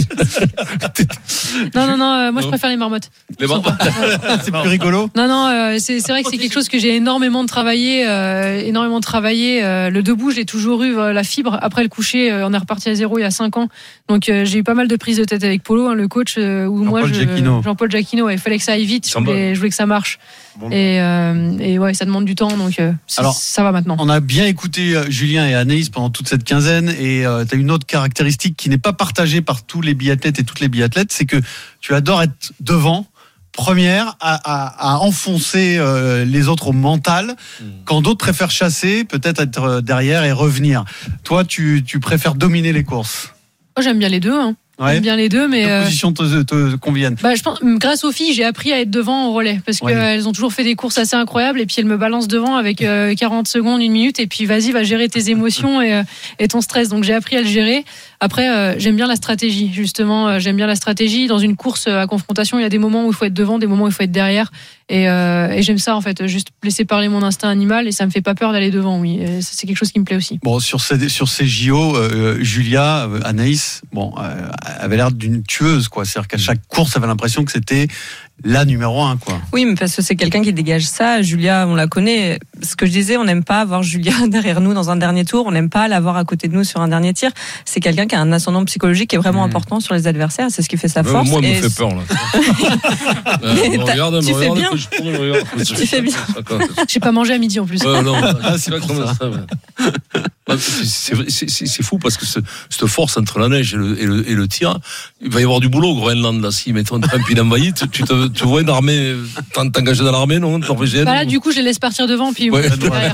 non, non, non, euh, moi je préfère les marmottes. Les marmottes. C'est plus rigolo. Non, non, euh, c'est, c'est vrai que c'est quelque chose que j'ai énormément de travaillé, euh, énormément de travaillé. Euh, le debout, je l'ai toujours eu, euh, la fibre. Après le coucher, euh, on est reparti à zéro il y a cinq ans. Donc euh, j'ai eu pas mal de prises de tête avec Polo, hein, le coach, euh, où moi, je, Giacchino. Jean-Paul Giacchino, il fallait que ça aille vite. Je voulais, je voulais que ça marche. Bon. Et, euh, et ouais, ça demande du temps, donc euh, Alors, ça va maintenant. On a bien écouté euh, Julien et Anaïs pendant toute cette quinzaine, et euh, tu as une autre caractéristique qui n'est pas partagée par tous les biathlètes et toutes les biathlètes, c'est que tu adores être devant, première, à, à, à enfoncer euh, les autres au mental, mmh. quand d'autres préfèrent chasser, peut-être être derrière et revenir. Toi, tu, tu préfères dominer les courses. Oh, j'aime bien les deux, hein. Ouais. J'aime bien les deux, mais. Quelle position te, te conviennent? Bah, je pense, grâce aux filles, j'ai appris à être devant au relais, parce ouais. qu'elles ont toujours fait des courses assez incroyables, et puis elles me balancent devant avec euh, quarante secondes, une minute, et puis vas-y, va gérer tes émotions et, euh, et ton stress. Donc j'ai appris à le gérer. Après, euh, j'aime bien la stratégie, justement. Euh, j'aime bien la stratégie. Dans une course à confrontation, il y a des moments où il faut être devant, des moments où il faut être derrière. Et, euh, et j'aime ça, en fait, juste laisser parler mon instinct animal, et ça me fait pas peur d'aller devant, oui. Et c'est quelque chose qui me plaît aussi. Bon, sur ces, sur ces J O, euh, Julia, euh, Anaïs, bon, euh, avait l'air d'une tueuse, quoi. C'est-à-dire qu'à chaque course, elle avait l'impression que c'était la numéro un, quoi. Oui, mais parce que c'est quelqu'un qui dégage ça. Julia, on la connaît. Ce que je disais, on n'aime pas avoir Julia derrière nous dans un dernier tour. On n'aime pas l'avoir à côté de nous sur un dernier tir. C'est quelqu'un qui a un ascendant psychologique qui est vraiment mmh. important sur les adversaires. C'est ce qui fait sa force. Moi, elle et me fait peur, là. euh, regarde, tu fais bien. Tu fais bien. J'ai pas mangé à midi en plus. Ouais, non, ah, c'est pas comme ça. ça ouais. c'est, c'est, c'est, c'est fou parce que ce, cette force entre la neige et le, et, le, et le tir, il va y avoir du boulot au Groenland là. Si mettons Trump il envahit, tu, tu, te, tu vois une armée, t'engager dans l'armée, non? Norvégienne. Bah là, du coup, je les laisse partir devant, puis. Ouais.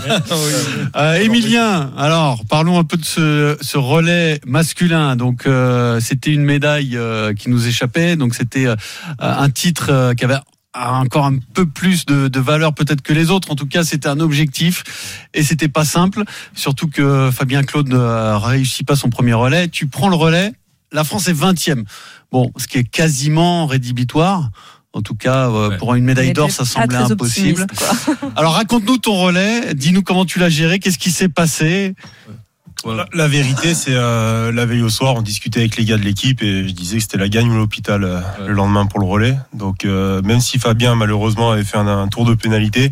euh, Émilien, alors parlons un peu de ce, ce relais masculin. Donc, euh, c'était une médaille euh, qui nous échappait. Donc, c'était euh, un titre euh, qui avait encore un peu plus de, de valeur peut-être que les autres. En tout cas, c'était un objectif et c'était pas simple. Surtout que Fabien Claude ne réussit pas son premier relais. Tu prends le relais. La France est vingtième. Bon, ce qui est quasiment rédhibitoire. En tout cas, euh, ouais. pour une médaille d'or, ça semblait impossible. Alors, raconte-nous ton relais. Dis-nous comment tu l'as géré. Qu'est-ce qui s'est passé? Voilà. La, la vérité, c'est euh, la veille au soir, on discutait avec les gars de l'équipe et je disais que c'était la gagne ou l'hôpital euh, ouais. le lendemain pour le relais. Donc, euh, même si Fabien, malheureusement, avait fait un, un tour de pénalité,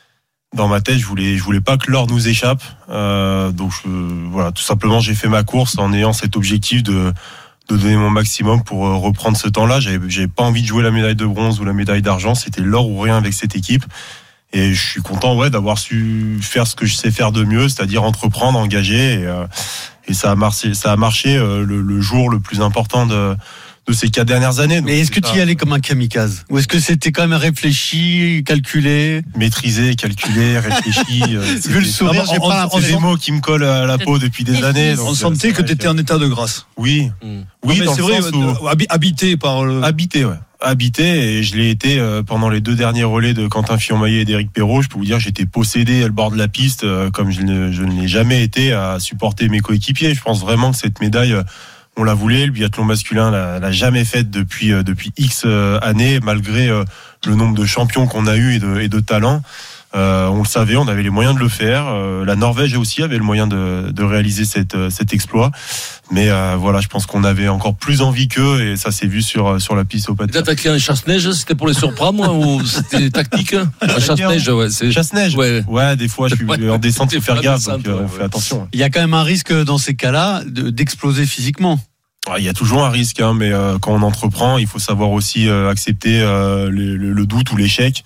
dans ma tête, je voulais, je voulais pas que l'or nous échappe. Euh, donc, je, voilà, tout simplement, j'ai fait ma course en ayant cet objectif de de donner mon maximum pour reprendre ce temps-là. J'avais, j'avais pas envie de jouer la médaille de bronze ou la médaille d'argent. C'était l'or ou rien avec cette équipe. Et je suis content, ouais, d'avoir su faire ce que je sais faire de mieux, c'est-à-dire entreprendre, engager. Et, euh, et ça a marché, ça a marché euh, le, le jour le plus important de, de ces quatre dernières années. Donc, mais est-ce que tu y allais comme un kamikaze? Ou est-ce que c'était quand même réfléchi, calculé? Maîtrisé, calculé, réfléchi. Euh, Vu le sourire, j'ai pas l'impression. C'est des mots qui me collent à la peau depuis des années. On sentait que tu étais en état de grâce. Oui. Mmh. Oui, non, c'est vrai, où... habité par le... Habité, ouais. Habité, et je l'ai été euh, pendant les deux derniers relais de Quentin Fillon-Maillet et d'Éric Perrault. Je peux vous dire, j'étais possédé à le bord de la piste, euh, comme je ne, je ne l'ai jamais été à supporter mes coéquipiers. Je pense vraiment que cette médaille, euh, on la voulait. Le biathlon masculin l'a, l'a jamais faite depuis, euh, depuis X euh, années, malgré euh, le nombre de champions qu'on a eu et de, et de talents. Euh, on le savait, on avait les moyens de le faire. Euh, la Norvège aussi avait le moyen de, de réaliser cette, cet exploit. Mais euh, voilà, je pense qu'on avait encore plus envie qu'eux et ça s'est vu sur, sur la piste au patin. D'attaquer un chasse-neige, c'était pour les surprendre ou c'était tactique? Un chasse-neige, ouais. C'est... Chasse-neige, ouais. Ouais, des fois, je suis ouais, en descente, il faut faire gaffe, donc euh, on fait attention. Il y a quand même un risque dans ces cas-là de, d'exploser physiquement. Il y a toujours un risque, hein, mais euh, quand on entreprend, il faut savoir aussi euh, accepter euh, le, le, le doute ou l'échec.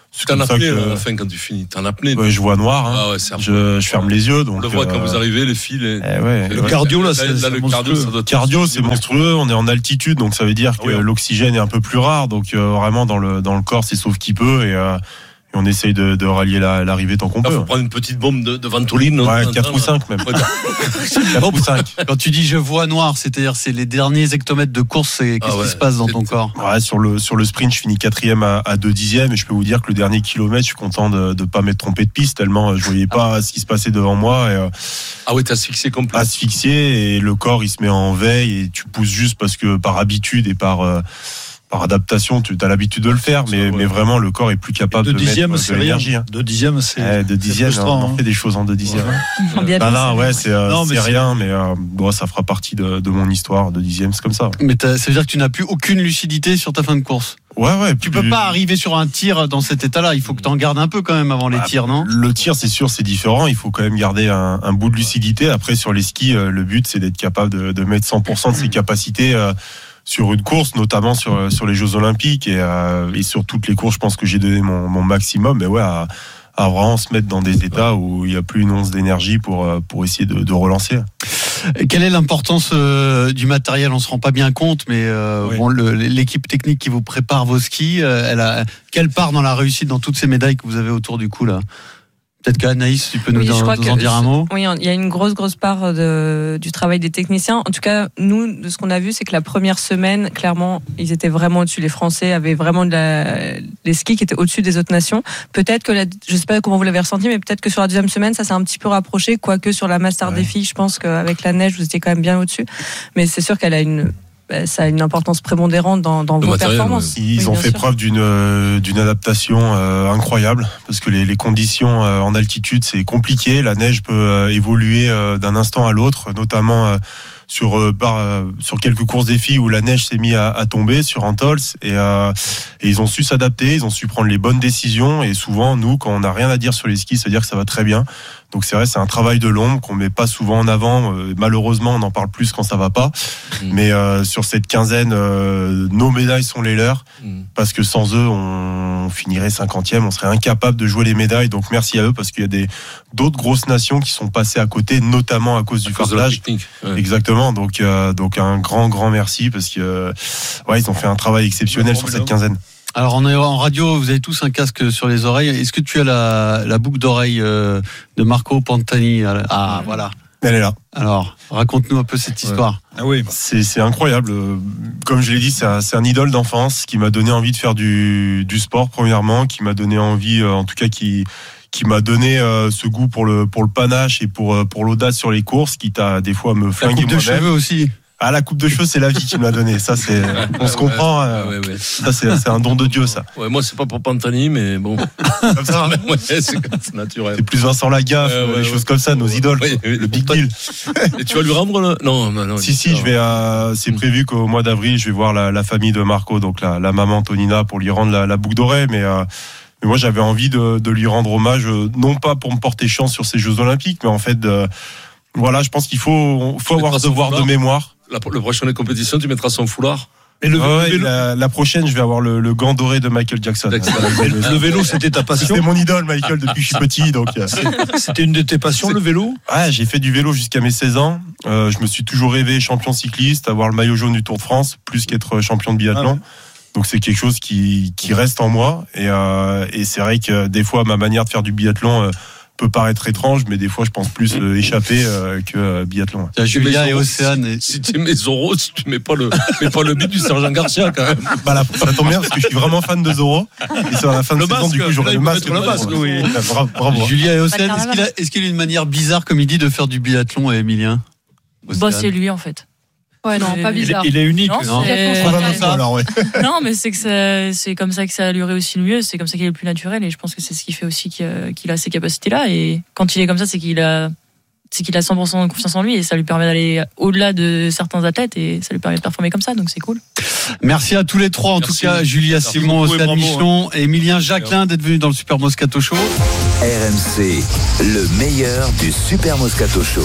C'est t'en apnée que... à la fin quand tu finis. T'en apnée. Ouais, je vois noir. Hein. Ah ouais, je, je ferme les yeux. Donc, on le voit euh... quand vous arrivez, les fils. Les... Eh ouais, le cardio, là, c'est, là, c'est le monstrueux. cardio, ça doit cardio, c'est monstrueux. On est en altitude, donc ça veut dire que oui. l'oxygène est un peu plus rare. Donc euh, vraiment, dans le, dans le corps, c'est sauf qui peut. Et, euh, et on essaye de, de rallier la, l'arrivée tant qu'on là, peut. Il faut prendre une petite bombe de, de ventoline. Ouais, quatre ou cinq même. quatre ou cinq. Quand tu dis je vois noir, c'est-à-dire c'est les derniers hectomètres de course, c'est, qu'est-ce ah ouais, qui se passe dans ton corps? Ouais, sur le, sur le sprint, je finis quatrième à, à deux dixièmes et je peux vous dire que le dernier kilomètre, je suis content de ne pas m'être trompé de piste tellement je voyais pas ah. ce qui se passait devant moi. Et, euh, ah ouais, t'es asphyxié complètement. Asphyxié et le corps, il se met en veille et tu pousses juste parce que par habitude et par... Euh, par adaptation, tu as l'habitude de le faire, mais, ouais. mais vraiment, le corps est plus capable de, de dixième, mettre de l'énergie. Hein. Deux dixièmes, c'est. Eh, deux dixièmes, on, on fait des choses en deux dixièmes. Ouais. Bah là, ouais, c'est, euh, non, c'est, c'est rien, mais euh, bon, ça fera partie de, de mon histoire. Deux dixièmes, c'est comme ça. Mais ça veut dire que tu n'as plus aucune lucidité sur ta fin de course. Ouais, ouais. Tu peux pas arriver sur un tir dans cet état-là. Il faut que tu en gardes un peu quand même avant les bah, tirs, non? Le tir, c'est sûr, c'est différent. Il faut quand même garder un, un bout de lucidité. Après, sur les skis, euh, le but, c'est d'être capable de, de mettre cent pour cent de ses capacités. Euh, sur une course, notamment sur sur les Jeux Olympiques et, euh, et sur toutes les courses, je pense que j'ai donné mon, mon maximum. Mais ouais, à, à vraiment se mettre dans des états où il n'y a plus une once d'énergie pour pour essayer de, de relancer. Quelle est l'importance euh, du matériel? On se rend pas bien compte, mais euh, oui. bon, le, l'équipe technique qui vous prépare vos skis, euh, elle a quelle part dans la réussite dans toutes ces médailles que vous avez autour du cou là? Peut-être qu'Anaïs, tu peux nous, oui, en, nous en dire un mot. Oui, il y a une grosse, grosse part de, du travail des techniciens. En tout cas, nous, de ce qu'on a vu, c'est que la première semaine, clairement, ils étaient vraiment au-dessus. Les Français avaient vraiment de la, les skis qui étaient au-dessus des autres nations. Peut-être que, la, je sais pas comment vous l'avez ressenti, mais peut-être que sur la deuxième semaine, ça s'est un petit peu rapproché. Quoique sur la Master ouais. des filles, je pense qu'avec la neige, vous étiez quand même bien au-dessus. Mais c'est sûr qu'elle a une... ça a une importance prépondérante dans, dans vos performances. Ils oui, ont fait sûr. preuve d'une, euh, d'une adaptation euh, incroyable parce que les, les conditions euh, en altitude, c'est compliqué. La neige peut euh, évoluer euh, d'un instant à l'autre, notamment euh, sur euh, par, euh, sur quelques courses des filles où la neige s'est mise à, à tomber sur Antols et, euh, et ils ont su s'adapter, ils ont su prendre les bonnes décisions et souvent nous, quand on n'a rien à dire sur les skis, ça veut dire que ça va très bien. Donc c'est vrai, c'est un travail de l'ombre qu'on met pas souvent en avant. Euh, malheureusement, on en parle plus quand ça va pas. Mmh. Mais euh, sur cette quinzaine, euh, nos médailles sont les leurs mmh. parce que sans eux, on finirait cinquantième, on serait incapable de jouer les médailles. Donc merci à eux parce qu'il y a des d'autres grosses nations qui sont passées à côté, notamment à cause à du cause fardelage. Ouais. Exactement. Donc euh, donc un grand grand merci parce que euh, ouais, ils ont fait un travail exceptionnel sur cette quinzaine. Alors on est en radio, vous avez tous un casque sur les oreilles. Est-ce que tu as la, la boucle d'oreille euh, de Marco Pantani? Ah voilà. Elle est là. Alors, raconte-nous un peu cette histoire. Ouais. Ah oui, c'est, c'est incroyable. Comme je l'ai dit, c'est un, c'est un idole d'enfance qui m'a donné envie de faire du, du sport premièrement, qui m'a donné envie, en tout cas qui qui m'a donné euh, ce goût pour le pour le panache et pour pour l'audace sur les courses, qui t'a des fois me flinguer moi-même. La coupe de cheveux aussi. Ah, la coupe de cheveux, c'est la vie qui me l'a donné. Ça, c'est, on se comprend. Euh, ouais, ouais. Ça, c'est, c'est un don de Dieu, ça. Ouais, moi, c'est pas pour Pantani, mais bon. Comme ça. Ouais, c'est, c'est naturel. C'est plus Vincent Lagaffe, ouais, ouais, les ouais, choses ouais. comme ça, nos idoles. Ouais, ouais, le Big Deal. Et tu vas lui rendre le... Non, non, non. Si, si, je vais à, c'est prévu qu'au mois d'avril, je vais voir la, la famille de Marco, donc la, la maman Tonina, pour lui rendre la, la boucle d'oreille, mais, euh, mais moi, j'avais envie de, de lui rendre hommage, non pas pour me porter chance sur ces Jeux Olympiques, mais en fait, de, voilà, je pense qu'il faut, faut avoir un devoir de mémoire. La, le prochaine compétition, tu mettras son foulard. Et le, ouais, le vélo, la, la prochaine, je vais avoir le, le gant doré de Michael Jackson. Le, le vélo, c'était ta passion. C'était mon idole, Michael, depuis que je suis petit. Donc, c'était une de tes passions, c'est... le vélo. Ouais, j'ai fait du vélo jusqu'à mes seize ans. Euh, je me suis toujours rêvé champion cycliste, avoir le maillot jaune du Tour de France, plus qu'être champion de biathlon. Ah ouais. Donc c'est quelque chose qui, qui reste en moi. Et, euh, et c'est vrai que des fois, ma manière de faire du biathlon euh, peut paraître étrange, mais des fois je pense plus euh, échapper euh, que euh, biathlon. T'as Julia et Océane. Et... Si tu mets Zorro, si tu mets pas le, mets pas le bit du Sergent Garcia quand même. Bah là, ça tombe bien parce que je suis vraiment fan de Zorro. Et sur la fin de le saison, masque, du coup, j'aurai le masque. Le masque, oui. Bravo, bravo. Julia et Océane, est-ce qu'il a, est-ce qu'il a une manière bizarre, comme il dit, de faire du biathlon, Emilien? Bah c'est lui en fait. Ouais, non, pas bizarre. Il est, il est unique. Non, non. C'est... Ça, alors, ouais. non, mais c'est que ça, c'est comme ça que ça lui réussit le mieux. C'est comme ça qu'il est le plus naturel. Et je pense que c'est ce qui fait aussi qu'il a ces capacités-là. Et quand il est comme ça, c'est qu'il a, c'est qu'il a cent pour cent de confiance en lui. Et ça lui permet d'aller au-delà de certains athlètes. Et ça lui permet de performer comme ça. Donc c'est cool. Merci à tous les trois. En Merci. tout cas, Julia Merci Simon, Océane Michelon et Emilien Jacquelin d'être venus dans le Super Moscato Show. R M C, le meilleur du Super Moscato Show.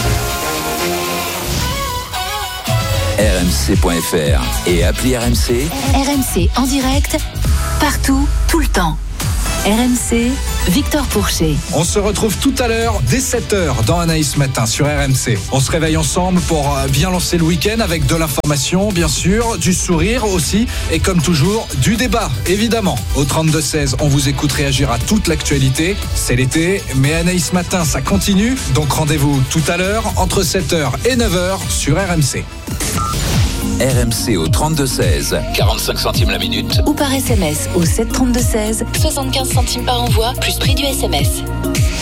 R M C point F R et appli R M C. R M C en direct, partout, tout le temps. R M C, Victor Pourchet. On se retrouve tout à l'heure dès sept heures dans Anaïs Matin sur R M C. On se réveille ensemble pour bien lancer le week-end avec de l'information, bien sûr, du sourire aussi et comme toujours, du débat, évidemment. Au trente-deux seize, on vous écoute réagir à toute l'actualité. C'est l'été, mais Anaïs Matin, ça continue. Donc rendez-vous tout à l'heure entre sept heures et neuf heures sur R M C. R M C au trente-deux seize, quarante-cinq centimes la minute. Ou par S M S au sept trente-deux seize, soixante-quinze centimes par envoi, plus prix du S M S.